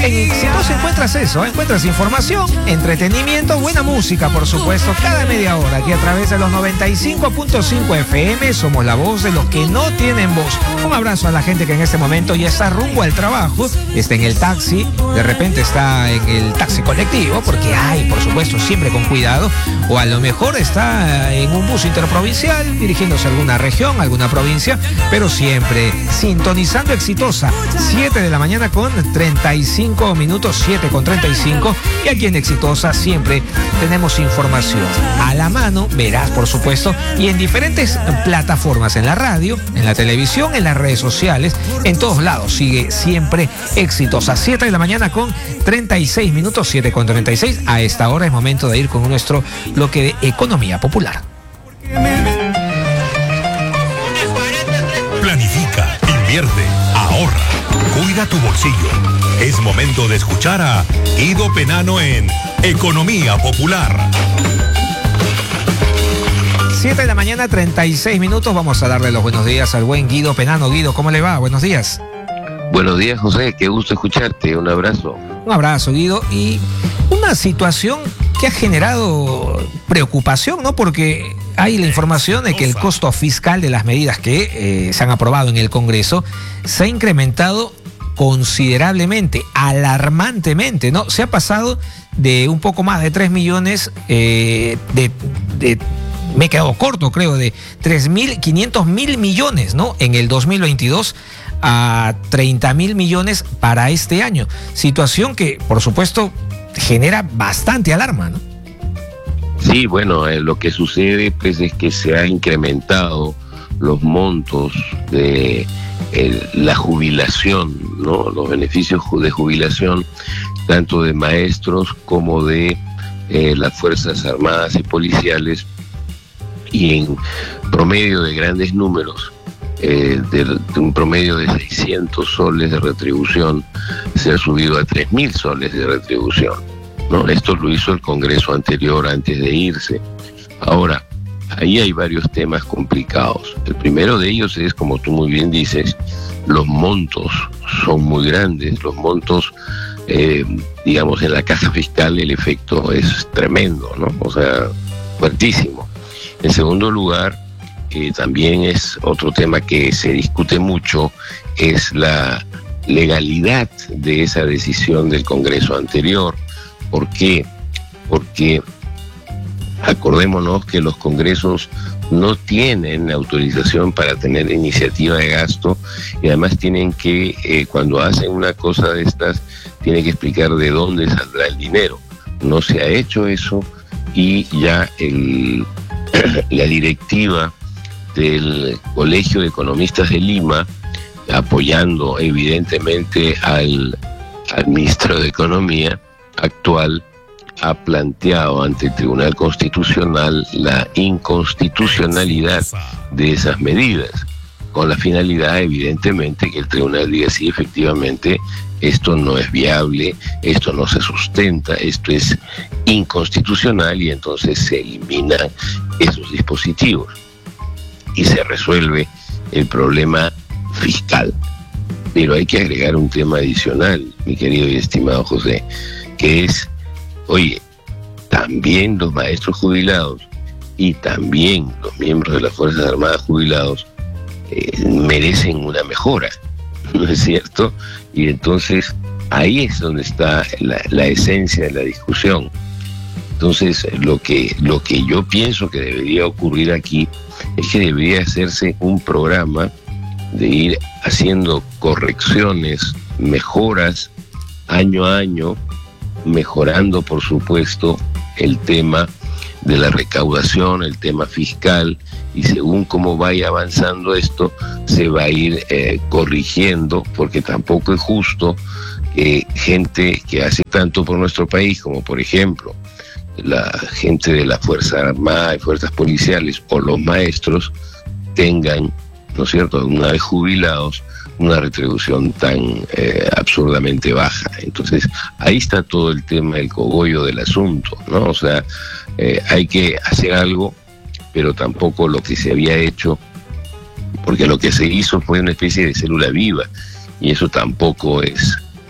En Exitosa encuentras eso, encuentras información, entretenimiento, buena música, por supuesto, cada media hora, aquí a través de los 95.5 FM, somos la voz de los que no tienen voz. Un abrazo a la gente que en este momento ya está rumbo al trabajo, está en el taxi, de repente está en el taxi colectivo, porque hay, por supuesto, siempre con cuidado, o a lo mejor está en un bus interprovincial, dirigiéndose a alguna región, alguna provincia, pero siempre sintonizando Exitosa, 7 de la mañana con 35 minutos, 7 con 35, y aquí en Exitosa siempre tenemos información a la mano, verás por supuesto, y en diferentes plataformas, en la radio, en la televisión, en las redes sociales, en todos lados, sigue siempre Exitosa, 7 de la mañana con 36 minutos, 7 con 36, a esta hora es momento de ir con nuestro bloque de Economía Popular. Planifica, invierte, ahorra, cuida tu bolsillo. Es momento de escuchar a Guido Penano en Economía Popular. 7 de la mañana, 36 minutos. Vamos a darle los buenos días al buen Guido Penano. Guido, ¿cómo le va? Buenos días. Buenos días, José. Qué gusto escucharte. Un abrazo. Un abrazo, Guido. Y una situación que ha generado preocupación, ¿no? Porque hay la información de que el costo fiscal de las medidas que se han aprobado en el Congreso se ha incrementado considerablemente, alarmantemente, ¿no? Se ha pasado de un poco más de 3 millones me he quedado corto, creo, de 3.500.000 millones, ¿no? En el 2022 a 30.000 millones para este año. Situación que, por supuesto, genera bastante alarma, ¿no? Sí, bueno, lo que sucede pues es que se ha incrementado los montos de la jubilación, ¿no? Los beneficios de jubilación, tanto de maestros como de las Fuerzas Armadas y Policiales, y en promedio de grandes números, de un promedio de 600 soles de retribución, se ha subido a 3.000 soles de retribución, ¿no? Esto lo hizo el Congreso anterior antes de irse. Ahora, ahí hay varios temas complicados. El primero de ellos es, como tú muy bien dices, los montos son muy grandes. Los montos, digamos, en la caja fiscal el efecto es tremendo, ¿no? O sea, fuertísimo. En segundo lugar, también es otro tema que se discute mucho, es la legalidad de esa decisión del Congreso anterior. ¿Por qué? Porque acordémonos que los congresos no tienen autorización para tener iniciativa de gasto, y además tienen que, cuando hacen una cosa de estas, tienen que explicar de dónde saldrá el dinero. No se ha hecho eso, y ya la directiva del Colegio de Economistas de Lima, apoyando evidentemente al ministro de Economía actual, ha planteado ante el Tribunal Constitucional la inconstitucionalidad de esas medidas, con la finalidad evidentemente que el tribunal diga sí, efectivamente, esto no es viable, esto no se sustenta, esto es inconstitucional, y entonces se eliminan esos dispositivos y se resuelve el problema fiscal. Pero hay que agregar un tema adicional, mi querido y estimado José, que es, oye, también los maestros jubilados y también los miembros de las Fuerzas Armadas jubilados merecen una mejora, ¿no es cierto? Y entonces ahí es donde está la esencia de la discusión. Entonces lo que yo pienso que debería ocurrir aquí es que debería hacerse un programa de ir haciendo correcciones, mejoras año a año, mejorando por supuesto el tema de la recaudación, el tema fiscal, y según cómo vaya avanzando esto, se va a ir corrigiendo, porque tampoco es justo que gente que hace tanto por nuestro país, como por ejemplo la gente de la Fuerza Armada y Fuerzas Policiales o los maestros, tengan, ¿no es cierto?, una vez jubilados, una retribución tan absurdamente baja. Entonces, ahí está todo el tema, el cogollo del asunto, ¿no? O sea, hay que hacer algo, pero tampoco lo que se había hecho, porque lo que se hizo fue una especie de célula viva, y eso tampoco es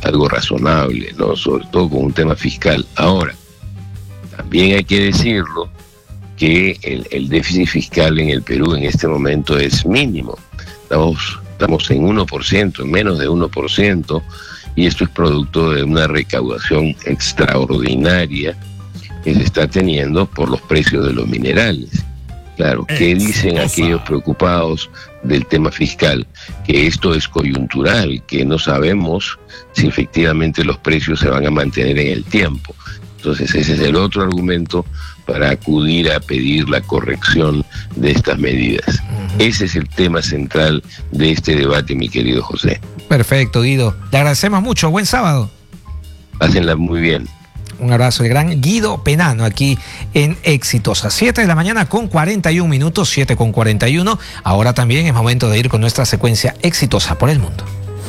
algo razonable, ¿no? Sobre todo con un tema fiscal. Ahora, también hay que decirlo que el déficit fiscal en el Perú en este momento es mínimo. Estamos en 1%, en menos de 1%, y esto es producto de una recaudación extraordinaria que se está teniendo por los precios de los minerales. Claro, ¿qué dicen aquellos preocupados del tema fiscal? Que esto es coyuntural, que no sabemos si efectivamente los precios se van a mantener en el tiempo. Entonces ese es el otro argumento para acudir a pedir la corrección de estas medidas. Ese es el tema central de este debate, mi querido José. Perfecto, Guido. Le agradecemos mucho. Buen sábado. Pásenla muy bien. Un abrazo, el gran Guido Penano, aquí en Exitosa. 7 de la mañana con 41 minutos, 7 con 41. Ahora también es momento de ir con nuestra secuencia Exitosa por el Mundo.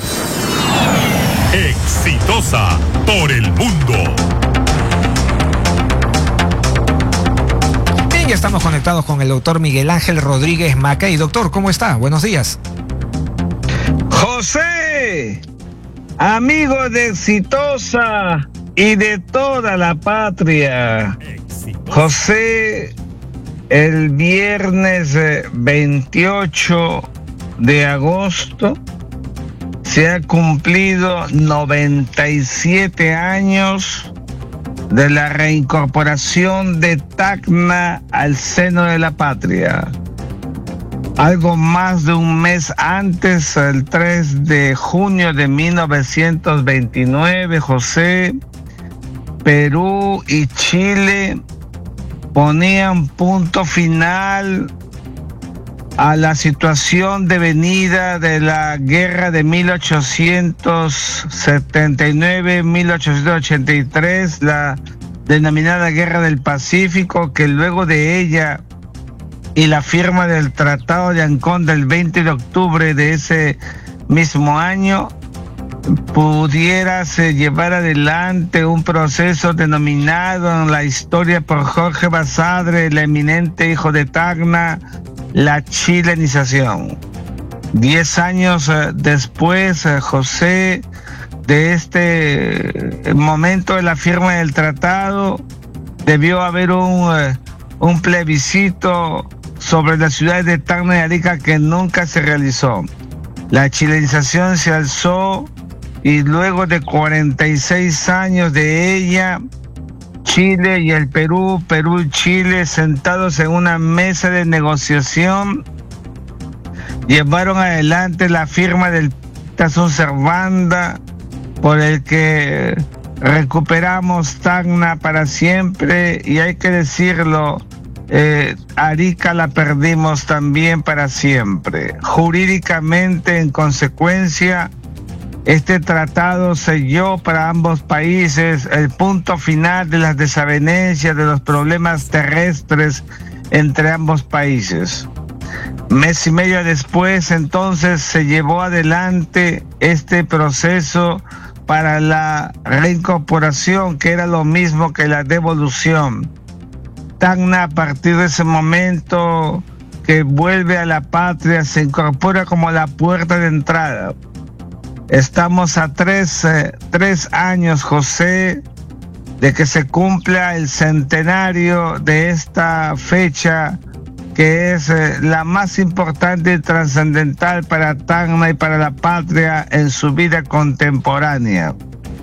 Exitosa por el Mundo. Bien, ya estamos conectados con el doctor Miguel Ángel Rodríguez Macay. Doctor, ¿cómo está? Buenos días. José, amigo de Exitosa y de toda la patria. José, el viernes 28 de agosto se ha cumplido 97 años de la reincorporación de Tacna al seno de la patria. Algo más de un mes antes, el 3 de junio de 1929, José, Perú y Chile ponían punto final a la situación devenida de la guerra de 1879-1883, la denominada Guerra del Pacífico, que luego de ella y la firma del Tratado de Ancón del 20 de octubre de ese mismo año, pudiérase llevar adelante un proceso denominado en la historia por Jorge Basadre, el eminente hijo de Tacna, la chilenización. 10 años después, José, de este momento de la firma del tratado, debió haber un plebiscito sobre las ciudades de Tacna y Arica que nunca se realizó. La chilenización se alzó y luego de 46 años de ella, Chile y el Perú y Chile, sentados en una mesa de negociación, llevaron adelante la firma del Tazón Servanda, por el que recuperamos Tacna para siempre, y hay que decirlo, Arica la perdimos también para siempre. Jurídicamente, en consecuencia, este tratado selló para ambos países el punto final de las desavenencias, de los problemas terrestres entre ambos países. Mes y medio después, entonces, se llevó adelante este proceso para la reincorporación, que era lo mismo que la devolución. Tacna, a partir de ese momento que vuelve a la patria, se incorpora como la puerta de entrada. Estamos a tres años, José, de que se cumpla el centenario de esta fecha, que es la más importante y trascendental para Tacna y para la patria en su vida contemporánea.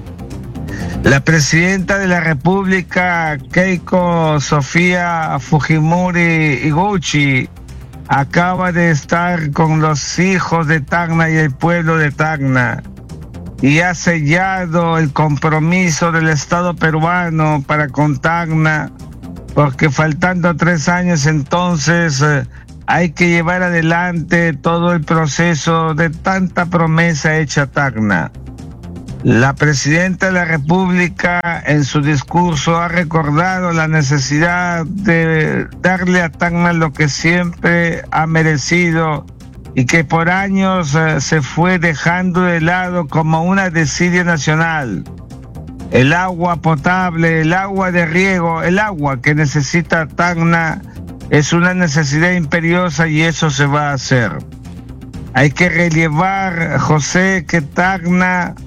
La presidenta de la República, Keiko Sofía Fujimori Iguchi, acaba de estar con los hijos de Tacna y el pueblo de Tacna y ha sellado el compromiso del Estado peruano para con Tacna, porque faltando 3 años entonces hay que llevar adelante todo el proceso de tanta promesa hecha a Tacna. La presidenta de la República en su discurso ha recordado la necesidad de darle a Tacna lo que siempre ha merecido y que por años se fue dejando de lado como una desidia nacional. El agua potable, el agua de riego, el agua que necesita Tacna es una necesidad imperiosa y eso se va a hacer. Hay que relevar, José, que Tacna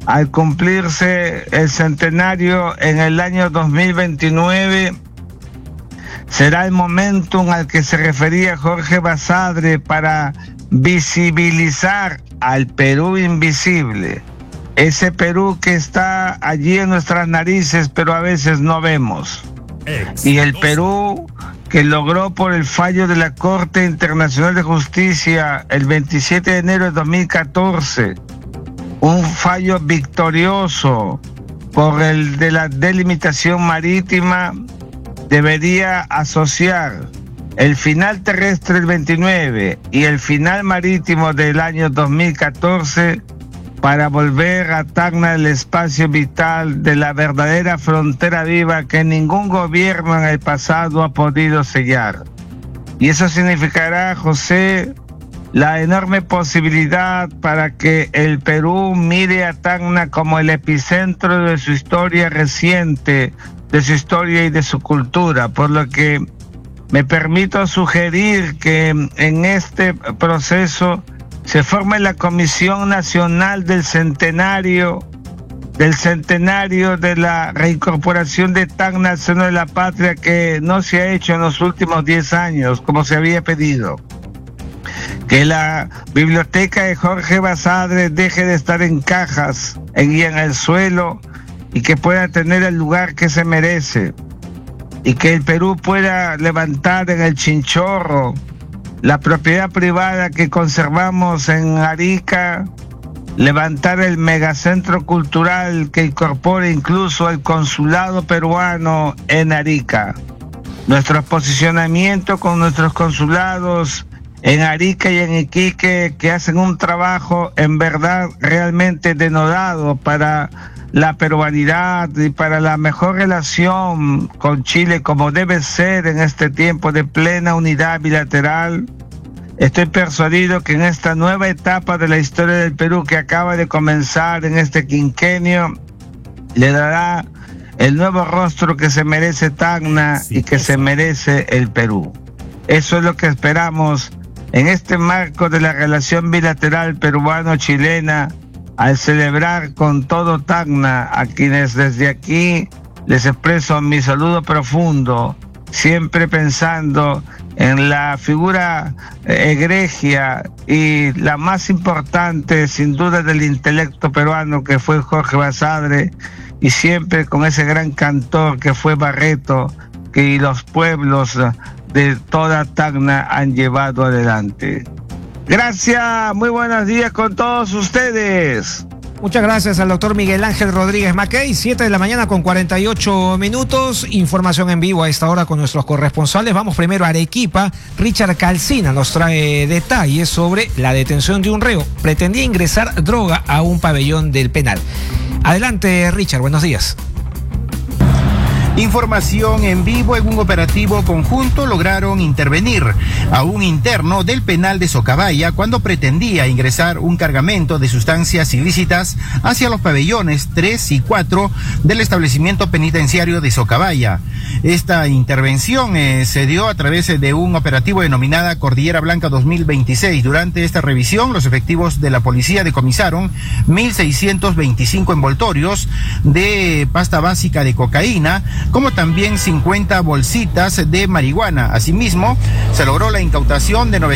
al cumplirse el centenario en el año 2029, será el momentum al que se refería Jorge Basadre para visibilizar al Perú invisible. Ese Perú que está allí en nuestras narices, pero a veces no vemos. Y el Perú que logró por el fallo de la Corte Internacional de Justicia el 27 de enero de 2014, un fallo victorioso por el de la delimitación marítima, debería asociar el final terrestre del 29 y el final marítimo del año 2014 para volver a Tacna el espacio vital de la verdadera frontera viva que ningún gobierno en el pasado ha podido sellar. Y eso significará, José, la enorme posibilidad para que el Perú mire a Tacna como el epicentro de su historia reciente, de su historia y de su cultura, por lo que me permito sugerir que en este proceso se forme la Comisión Nacional del Centenario de la reincorporación de Tacna al seno de la patria, que no se ha hecho en los últimos 10 años, como se había pedido. Que la biblioteca de Jorge Basadre deje de estar en cajas y en el suelo y que pueda tener el lugar que se merece. Y que el Perú pueda levantar en el Chinchorro la propiedad privada que conservamos en Arica, levantar el megacentro cultural que incorpore incluso el consulado peruano en Arica. Nuestro posicionamiento con nuestros consulados en Arica y en Iquique, que hacen un trabajo en verdad realmente denodado para la peruanidad y para la mejor relación con Chile, como debe ser en este tiempo de plena unidad bilateral. Estoy persuadido que en esta nueva etapa de la historia del Perú que acaba de comenzar en este quinquenio, le dará el nuevo rostro que se merece Tacna y que se merece el Perú. Eso es lo que esperamos en este marco de la relación bilateral peruano-chilena, al celebrar con todo Tacna, a quienes desde aquí les expreso mi saludo profundo, siempre pensando en la figura egregia y la más importante sin duda del intelecto peruano que fue Jorge Basadre, y siempre con ese gran cantor que fue Barreto, que los pueblos de toda Tacna han llevado adelante. Gracias, muy buenos días con todos ustedes. Muchas gracias al doctor Miguel Ángel Rodríguez Mackey. 7 de la mañana con 48 minutos. Información en vivo a esta hora con nuestros corresponsales. Vamos primero a Arequipa. Richard Calcina nos trae detalles sobre la detención de un reo. Pretendía ingresar droga a un pabellón del penal. Adelante, Richard, buenos días. Información en vivo. En un operativo conjunto lograron intervenir a un interno del penal de Socabaya cuando pretendía ingresar un cargamento de sustancias ilícitas hacia los pabellones 3 y 4 del establecimiento penitenciario de Socabaya. Esta intervención se dio a través de un operativo denominada Cordillera Blanca 2026. Durante esta revisión, los efectivos de la policía decomisaron 1.625 envoltorios de pasta básica de cocaína, como también 50 bolsitas de marihuana. Asimismo, se logró la incautación de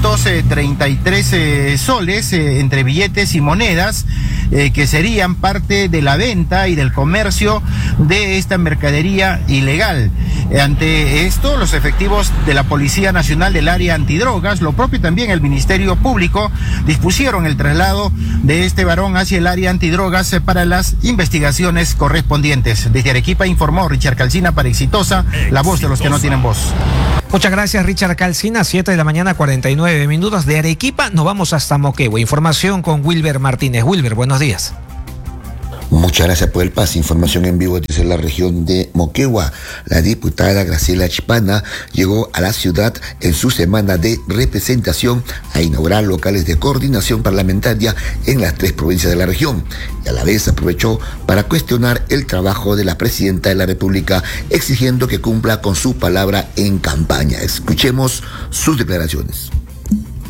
933 soles entre billetes y monedas que serían parte de la venta y del comercio de esta mercadería ilegal. Ante esto, los efectivos de la Policía Nacional del Área Antidrogas, lo propio también el Ministerio Público, dispusieron el traslado de este varón hacia el área antidrogas para las investigaciones correspondientes. Desde Arequipa informó Richard Calcina para Exitosa, la voz de los que no tienen voz. Muchas gracias, Richard Calcina. 7 de la mañana, 49 minutos. De Arequipa nos vamos hasta Moquegua. Información con Wilber Martínez. Wilber, buenos días. Muchas gracias por el pase. Información en vivo desde la región de Moquegua. La diputada Graciela Chipana llegó a la ciudad en su semana de representación a inaugurar locales de coordinación parlamentaria en las 3 provincias de la región, y a la vez aprovechó para cuestionar el trabajo de la presidenta de la República, exigiendo que cumpla con su palabra en campaña. Escuchemos sus declaraciones.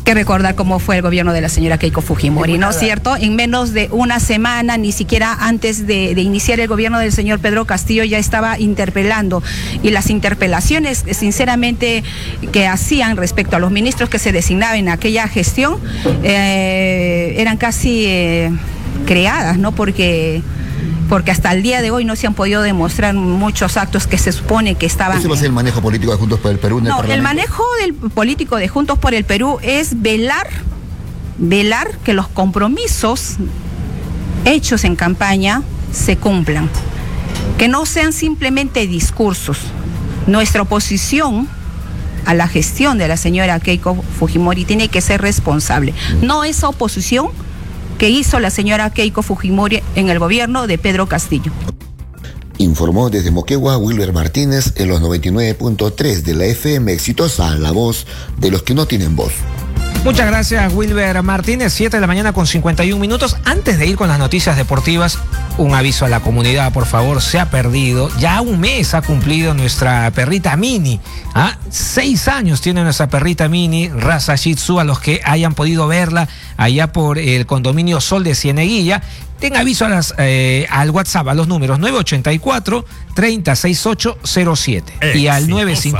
que recordar cómo fue el gobierno de la señora Keiko Fujimori, ¿no es cierto? En menos de una semana, ni siquiera antes de iniciar el gobierno del señor Pedro Castillo, ya estaba interpelando, y las interpelaciones, sinceramente, que hacían respecto a los ministros que se designaban en aquella gestión, eran casi creadas, ¿no? Porque hasta el día de hoy no se han podido demostrar muchos actos que se supone que estaban... ¿Ese va a ser el manejo político de Juntos por el Perú en el Parlamento? El manejo del político de Juntos por el Perú es velar que los compromisos hechos en campaña se cumplan, que no sean simplemente discursos. Nuestra oposición a la gestión de la señora Keiko Fujimori tiene que ser responsable, no esa oposición que hizo la señora Keiko Fujimori en el gobierno de Pedro Castillo. Informó desde Moquegua Wilber Martínez en los 99.3 de la FM Exitosa, la voz de los que no tienen voz. Muchas gracias, Wilber Martínez. 7 de la mañana con 51 minutos. Antes de ir con las noticias deportivas, un aviso a la comunidad, por favor. Se ha perdido, ya un mes ha cumplido nuestra perrita Mini. 6 años tiene nuestra perrita Mini, raza Shih Tzu. A los que hayan podido verla allá por el condominio Sol de Cieneguilla, ten aviso al WhatsApp, a los números 984-306807 y al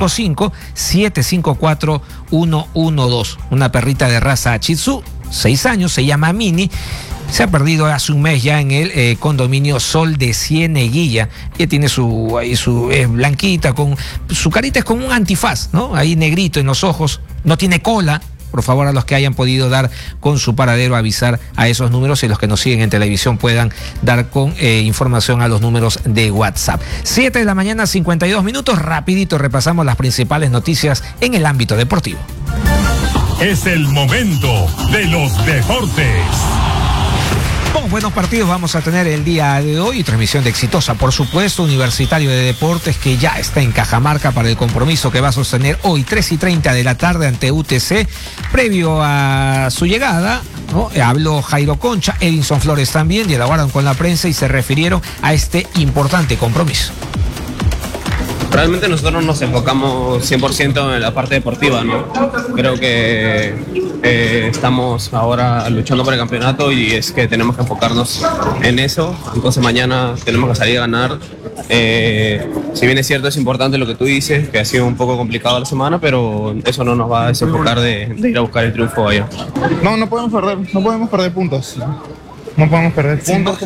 955-754-112. Una perrita de raza Shih Tzu, 6 años, se llama Mini. Se ha perdido hace un mes ya en el condominio Sol de Cieneguilla. Ella tiene es blanquita, con su carita es como un antifaz, ¿no? Ahí negrito en los ojos, no tiene cola. Por favor, a los que hayan podido dar con su paradero, avisar a esos números, y los que nos siguen en televisión puedan dar con información a los números de WhatsApp. 7 de la mañana, 52 minutos. Rapidito repasamos las principales noticias en el ámbito deportivo. Es el momento de los deportes. Buenos partidos vamos a tener el día de hoy, transmisión de Exitosa, por supuesto. Universitario de Deportes, que ya está en Cajamarca para el compromiso que va a sostener hoy 3:30 de la tarde ante UTC. Previo a su llegada, ¿no?, habló Jairo Concha, Edinson Flores también, dialogaron con la prensa y se refirieron a este importante compromiso. Realmente nosotros nos enfocamos 100% en la parte deportiva, ¿no? Creo que estamos ahora luchando por el campeonato y es que tenemos que enfocarnos en eso. Entonces mañana tenemos que salir a ganar. Si bien es cierto, es importante lo que tú dices, que ha sido un poco complicado la semana, pero eso no nos va a desenfocar de ir a buscar el triunfo allá. No podemos perder puntos. No podemos perder puntos.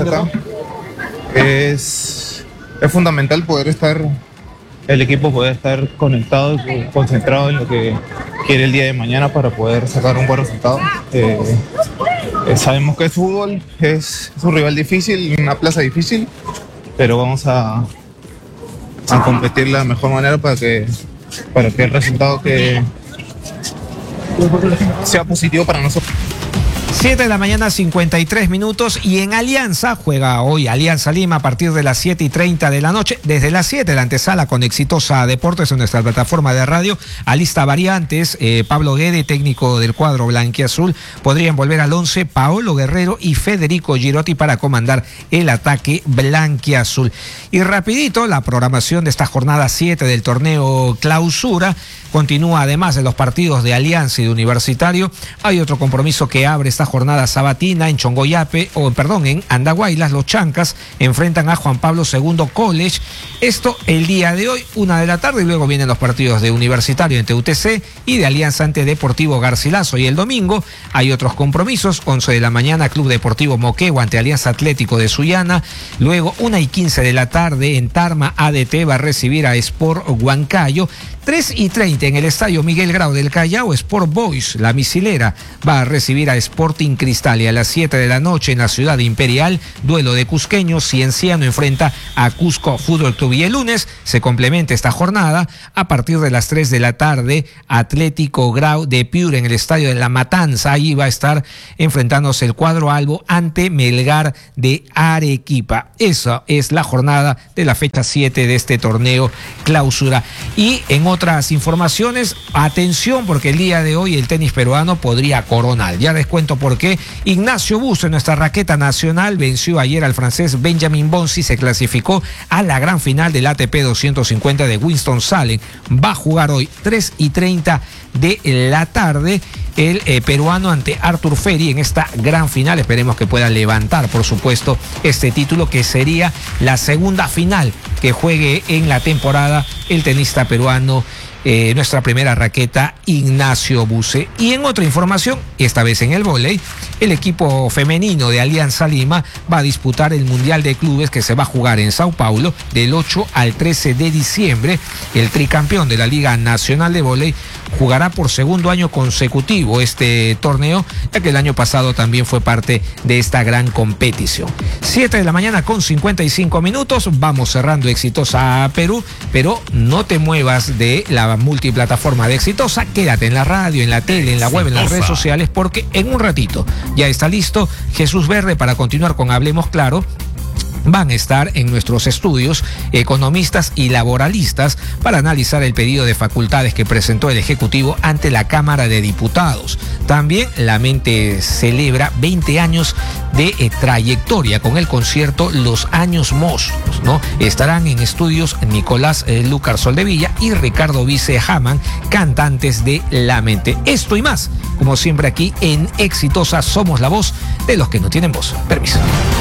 Es fundamental el equipo poder estar conectado y concentrado en lo que quiere el día de mañana para poder sacar un buen resultado. Sabemos que el fútbol es un rival difícil, una plaza difícil, pero vamos a competir de la mejor manera para que el resultado sea positivo para nosotros. 7 de la mañana, 53 minutos, y en Alianza juega hoy Alianza Lima a partir de las 7:30 de la noche. Desde las 7, la antesala con Exitosa Deportes en nuestra plataforma de radio. Alista variantes, Pablo Guede, técnico del cuadro blanquiazul, podrían volver al 11 Paolo Guerrero y Federico Girotti para comandar el ataque blanquiazul. Y rapidito, la programación de esta jornada 7 del torneo Clausura continúa. Además de los partidos de Alianza y de Universitario, hay otro compromiso que abre esta jornada sabatina en en Andahuaylas. Los Chancas enfrentan a Juan Pablo II College. Esto el día de hoy, 1 de la tarde, y luego vienen los partidos de Universitario ante UTC y de Alianza ante Deportivo Garcilaso. Y el domingo hay otros compromisos: 11 de la mañana, Club Deportivo Moquegua ante Alianza Atlético de Sullana. Luego 1:15 de la tarde en Tarma, ADT va a recibir a Sport Huancayo. 3:30 en el Estadio Miguel Grau del Callao, Sport Boys, la misilera, va a recibir a Sporting Cristal. Y a las 7 de la noche en la Ciudad Imperial, duelo de cusqueños, Cienciano enfrenta a Cusco Fútbol Club. Y el lunes se complementa esta jornada a partir de las 3 de la tarde, Atlético Grau de Piura en el Estadio de La Matanza. Ahí va a estar enfrentándose el cuadro albo ante Melgar de Arequipa. Esa es la jornada de la fecha 7 de este torneo Clausura. Y en otras informaciones, atención, porque el día de hoy el tenis peruano podría coronar. Ya les cuento porque Ignacio Busse, nuestra raqueta nacional, venció ayer al francés Benjamin Bonzi, se clasificó a la gran final del ATP 250 de Winston-Salem. Va a jugar hoy 3:30 de la tarde el peruano ante Arthur Ferry en esta gran final. Esperemos que pueda levantar, por supuesto, este título, que sería la segunda final que juegue en la temporada el tenista peruano, nuestra primera raqueta, Ignacio Busse. Y en otra información, esta vez en el vóley, el equipo femenino de Alianza Lima va a disputar el Mundial de Clubes que se va a jugar en Sao Paulo del 8 al 13 de diciembre. El tricampeón de la Liga Nacional de Vóley jugará por segundo año consecutivo este torneo, ya que el año pasado también fue parte de esta gran competición. 7 de la mañana con 55 minutos, vamos cerrando Exitosa Perú, pero no te muevas de la multiplataforma de Exitosa, quédate en la radio, en la tele, en la web, en las redes sociales, porque en un ratito ya está listo Jesús Verde para continuar con Hablemos Claro. Van a estar en nuestros estudios economistas y laboralistas para analizar el pedido de facultades que presentó el Ejecutivo ante la Cámara de Diputados. También la Mente celebra 20 años de trayectoria con el concierto Los Años Mozos, ¿no? Estarán en estudios Nicolás Lucar Soldevilla y Ricardo Vice Haman, cantantes de La Mente. Esto y más, como siempre aquí en Exitosa, somos la voz de los que no tienen voz. Permiso.